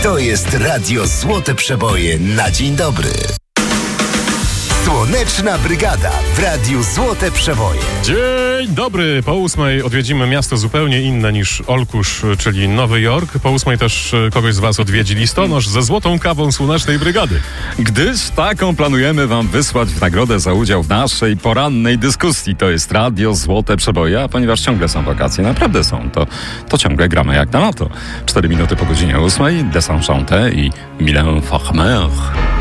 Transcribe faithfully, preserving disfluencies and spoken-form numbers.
To jest Radio Złote Przeboje na dzień dobry. Słoneczna Brygada w Radiu Złote Przeboje. Dzień dobry. Po ósmej odwiedzimy miasto zupełnie inne niż Olkusz, czyli Nowy Jork. Po ósmej też kogoś z was odwiedzi listonosz ze złotą kawą Słonecznej Brygady. Gdyż taką planujemy wam wysłać w nagrodę za udział w naszej porannej dyskusji. To jest Radio Złote Przeboje, a ponieważ ciągle są wakacje, naprawdę są, to, to ciągle gramy jak na lato. Cztery minuty po godzinie ósmej, Desenchante i Mylène Farmer.